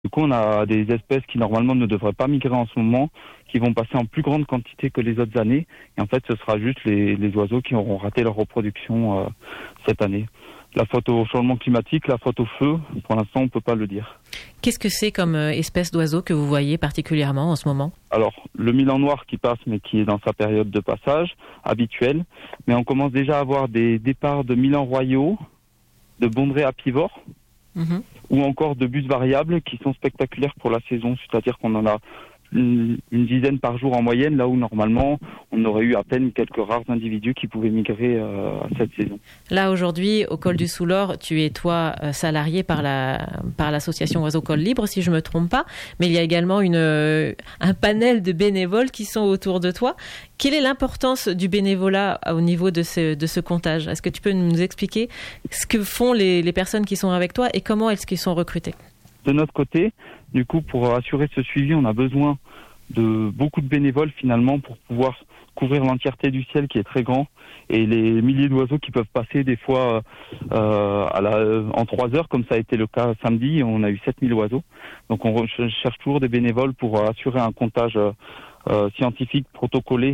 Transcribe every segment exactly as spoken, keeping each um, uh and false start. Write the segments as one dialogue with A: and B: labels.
A: Du coup, on a des espèces qui normalement ne devraient pas migrer en ce moment, qui vont passer en plus grande quantité que les autres années. Et en fait, ce sera juste les, les oiseaux qui auront raté leur reproduction euh, cette année. La faute au changement climatique, la faute au feu, pour l'instant, on ne peut pas le dire.
B: Qu'est-ce que c'est comme euh, espèce d'oiseau que vous voyez particulièrement en ce moment ?
A: Alors, le milan noir qui passe, mais qui est dans sa période de passage habituelle. Mais on commence déjà à avoir des départs de milans royaux, de bondrées apivores, mmh. ou encore de bus variables qui sont spectaculaires pour la saison. C'est-à-dire qu'on en a une, une dizaine par jour en moyenne, là où normalement on aurait eu à peine quelques rares individus qui pouvaient migrer euh, à cette saison.
B: Là aujourd'hui, au col du Soulor, tu es toi salarié par la par l'association Oiseaux Col Libre, si je me trompe pas, mais il y a également une un panel de bénévoles qui sont autour de toi. Quelle est l'importance du bénévolat au niveau de ce de ce comptage ? Est-ce que tu peux nous expliquer ce que font les les personnes qui sont avec toi et comment est-ce qu'ils sont recrutés ?
A: De notre côté, du coup, pour assurer ce suivi, on a besoin de beaucoup de bénévoles finalement pour pouvoir couvrir l'entièreté du ciel qui est très grand et les milliers d'oiseaux qui peuvent passer des fois euh, à la, en trois heures, comme ça a été le cas samedi, on a eu sept mille oiseaux. Donc on cherche toujours des bénévoles pour assurer un comptage euh, scientifique protocolé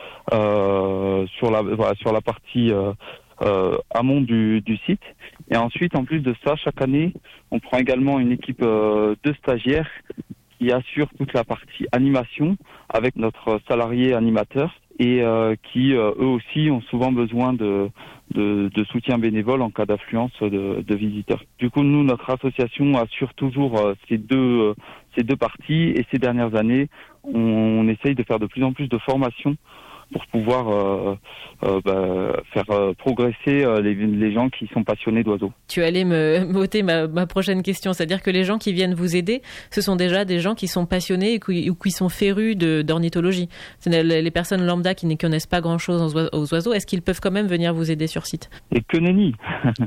A: euh, sur la voilà, sur la partie euh, Euh, amont du, du site. Et ensuite, en plus de ça, chaque année, on prend également une équipe euh, de stagiaires qui assure toute la partie animation avec notre salarié animateur et euh, qui, euh, eux aussi, ont souvent besoin de, de, de soutien bénévole en cas d'affluence de, de visiteurs. Du coup, nous, notre association assure toujours euh, ces deux, euh, ces deux parties et ces dernières années, on, on essaye de faire de plus en plus de formations pour pouvoir euh, euh, bah, faire euh, progresser euh, les, les gens qui sont passionnés d'oiseaux.
B: Tu allais me m'ôter ma, ma prochaine question, c'est-à-dire que les gens qui viennent vous aider, ce sont déjà des gens qui sont passionnés ou qui, qui sont férus de, d'ornithologie. Les personnes lambda qui ne connaissent pas grand-chose aux oiseaux, est-ce qu'ils peuvent quand même venir vous aider sur site ?
A: Et que nenni.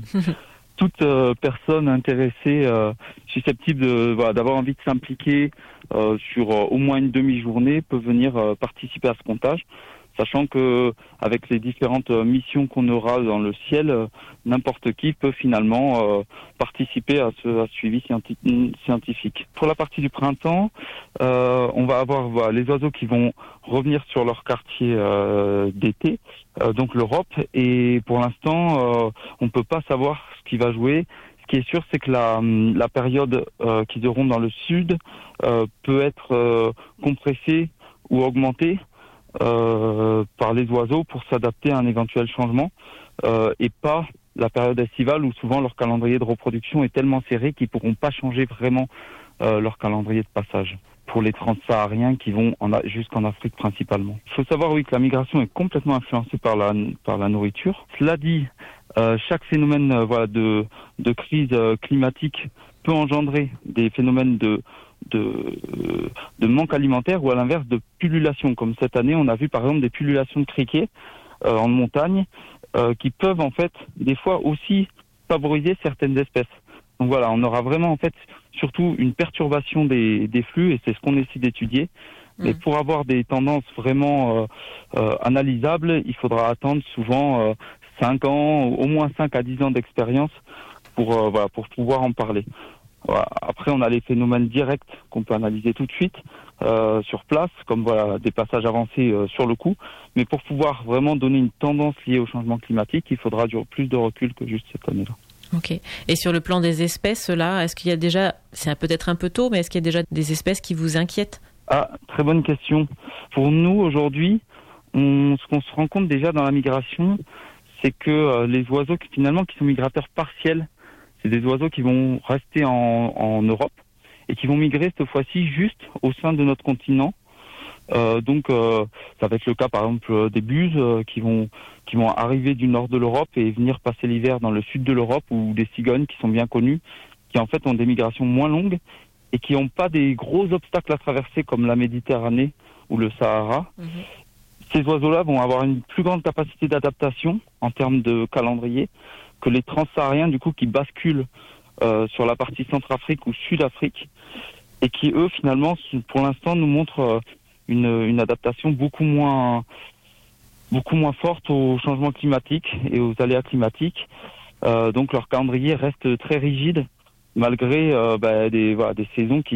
A: Toute euh, personne intéressée, euh, susceptible de, voilà, d'avoir envie de s'impliquer euh, sur euh, au moins une demi-journée peut venir euh, participer à ce comptage. Sachant que avec les différentes missions qu'on aura dans le ciel, euh, n'importe qui peut finalement euh, participer à ce, à ce suivi scienti- scientifique. Pour la partie du printemps, euh, on va avoir voilà, les oiseaux qui vont revenir sur leur quartier euh, d'été, euh, donc l'Europe. Et pour l'instant, euh, on ne peut pas savoir ce qui va jouer. Ce qui est sûr, c'est que la, la période euh, qu'ils auront dans le sud euh, peut être euh, compressée ou augmentée Euh, par les oiseaux pour s'adapter à un éventuel changement euh, et pas la période estivale où souvent leur calendrier de reproduction est tellement serré qu'ils pourront pas changer vraiment euh, leur calendrier de passage. Pour les transsahariens qui vont en a, jusqu'en Afrique principalement. Il faut savoir oui que la migration est complètement influencée par la par la nourriture. Cela dit, euh, chaque phénomène euh, voilà de de crise euh, climatique peut engendrer des phénomènes de De, de manque alimentaire ou à l'inverse de pullulation. Comme cette année, on a vu par exemple des pullulations de criquets euh, en montagne euh, qui peuvent en fait des fois aussi favoriser certaines espèces. Donc voilà, on aura vraiment en fait surtout une perturbation des, des flux et c'est ce qu'on essaie d'étudier. Mmh. Mais pour avoir des tendances vraiment euh, euh, analysables, il faudra attendre souvent euh, cinq ans, au moins cinq à dix ans d'expérience pour, euh, voilà, pour pouvoir en parler. Après, on a les phénomènes directs qu'on peut analyser tout de suite euh, sur place, comme voilà des passages avancés euh, sur le coup. Mais pour pouvoir vraiment donner une tendance liée au changement climatique, il faudra du, plus de recul que juste cette année-là.
B: Ok. Et sur le plan des espèces, là, est-ce qu'il y a déjà, c'est peut-être un peu tôt, mais est-ce qu'il y a déjà des espèces qui vous inquiètent ?
A: Ah, très bonne question. Pour nous, aujourd'hui, on, ce qu'on se rend compte déjà dans la migration, c'est que euh, les oiseaux qui, finalement qui sont migrateurs partiels, c'est des oiseaux qui vont rester en, en Europe et qui vont migrer cette fois-ci juste au sein de notre continent. Euh, donc, euh, ça va être le cas par exemple des buses euh, qui vont qui vont arriver du nord de l'Europe et venir passer l'hiver dans le sud de l'Europe, ou des cigognes qui sont bien connues, qui en fait ont des migrations moins longues et qui n'ont pas des gros obstacles à traverser comme la Méditerranée ou le Sahara. Mmh. Ces oiseaux-là vont avoir une plus grande capacité d'adaptation en termes de calendrier que les transsahariens, du coup, qui basculent euh, sur la partie Centrafrique ou Sud-Afrique et qui, eux, finalement, pour l'instant, nous montrent euh, une, une adaptation beaucoup moins, beaucoup moins forte au changement climatique et aux aléas climatiques. Euh, donc, leur calendrier reste très rigide, malgré euh, bah, des, voilà, des saisons qui